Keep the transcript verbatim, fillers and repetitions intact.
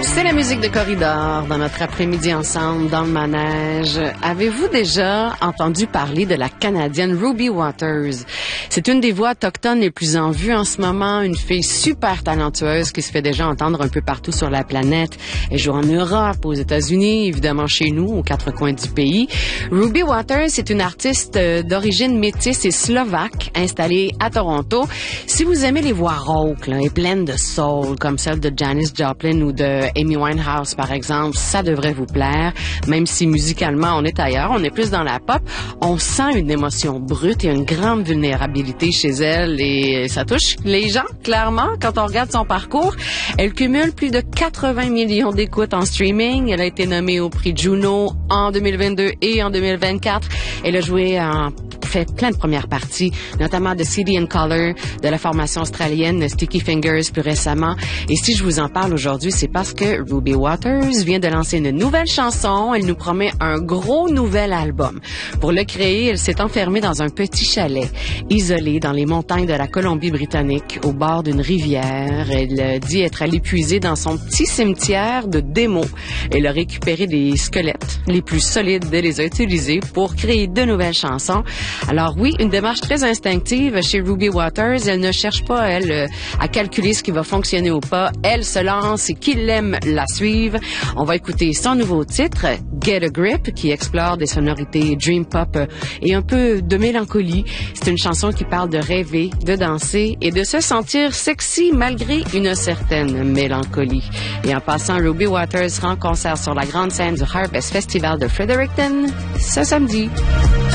C'est la musique de Corridor dans notre après-midi ensemble dans le manège. Avez-vous déjà entendu parler de la Canadienne Ruby Waters? C'est une des voix autochtones les plus en vue en ce moment, une fille super talentueuse qui se fait déjà entendre un peu partout sur la planète. Elle joue en Europe, aux États-Unis, évidemment chez nous, aux quatre coins du pays. Ruby Waters est une artiste d'origine métisse et slovaque, installée à Toronto. Si vous aimez les voix rauques là, et pleines de soul, comme celle de Janis Joplin ou de Amy Winehouse, par exemple, ça devrait vous plaire. Même si musicalement, on est ailleurs, on est plus dans la pop, on sent une émotion brute et une grande vulnérabilité chez elle et ça touche les gens, clairement, quand on regarde son parcours. Elle cumule plus de quatre-vingts millions d'écoutes en streaming. Elle a été nommée au prix Juno en deux mille vingt-deux et en deux mille vingt-quatre. Elle a joué en fait plein de premières parties, notamment de City and Colour, de la formation australienne Sticky Fingers plus récemment. Et si je vous en parle aujourd'hui, c'est parce que Ruby Waters vient de lancer une nouvelle chanson. Elle nous promet un gros nouvel album. Pour le créer, elle s'est enfermée dans un petit chalet, isolé dans les montagnes de la Colombie-Britannique, au bord d'une rivière. Elle dit être allée puiser dans son petit cimetière de démos. Elle a récupéré des squelettes les plus solides et les a utilisés pour créer de nouvelles chansons. Alors oui, une démarche très instinctive chez Ruby Waters. Elle ne cherche pas, elle, à calculer ce qui va fonctionner ou pas. Elle se lance et qui l'aime la suive. On va écouter son nouveau titre, Get a Grip, qui explore des sonorités dream pop et un peu de mélancolie. C'est une chanson qui parle de rêver, de danser et de se sentir sexy malgré une certaine mélancolie. Et en passant, Ruby Waters sera en concert sur la grande scène du Harvest Festival de Fredericton ce samedi.